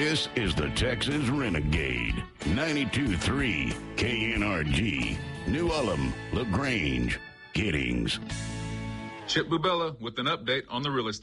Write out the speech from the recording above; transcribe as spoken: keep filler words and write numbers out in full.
This is the Texas Renegade. ninety-two point three K N R G. New Ulm, LaGrange, Giddings. Chip Bubella with an update on the real estate.